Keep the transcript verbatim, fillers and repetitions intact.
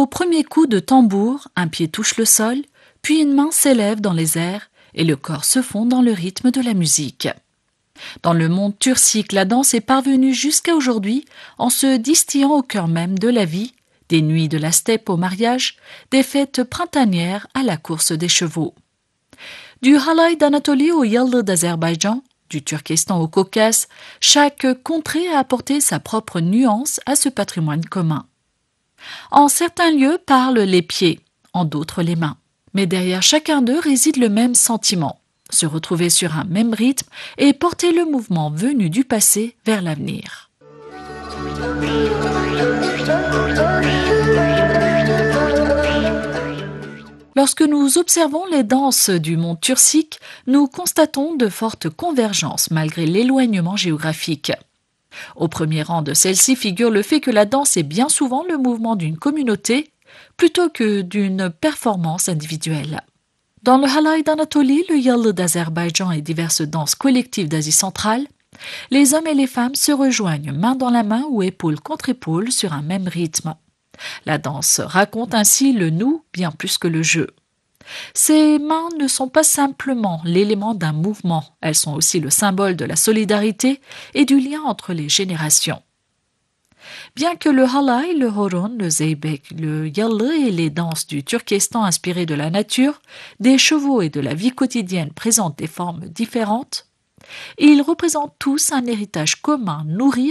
Au premier coup de tambour, un pied touche le sol, puis une main s'élève dans les airs et le corps se fond dans le rythme de la musique. Dans le monde turcique, la danse est parvenue jusqu'à aujourd'hui en se distillant au cœur même de la vie, des nuits de la steppe au mariage, des fêtes printanières à la course des chevaux. Du Halay d'Anatolie au Yallı d'Azerbaïdjan, du Turkestan au Caucase, chaque contrée a apporté sa propre nuance à ce patrimoine commun. En certains lieux parlent les pieds, en d'autres les mains. Mais derrière chacun d'eux réside le même sentiment, se retrouver sur un même rythme et porter le mouvement venu du passé vers l'avenir. Lorsque nous observons les danses du monde turcique, nous constatons de fortes convergences malgré l'éloignement géographique. Au premier rang de celle-ci figure le fait que la danse est bien souvent le mouvement d'une communauté plutôt que d'une performance individuelle. Dans le Halay d'Anatolie, le Yallı d'Azerbaïdjan et diverses danses collectives d'Asie centrale, les hommes et les femmes se rejoignent main dans la main ou épaule contre épaule sur un même rythme. La danse raconte ainsi le nous bien plus que le je. Ces mains ne sont pas simplement l'élément d'un mouvement, elles sont aussi le symbole de la solidarité et du lien entre les générations. Bien que le halay, le horon, le zeybek, le yallı et les danses du Turkestan inspirées de la nature, des chevaux et de la vie quotidienne présentent des formes différentes, ils représentent tous un héritage commun nourri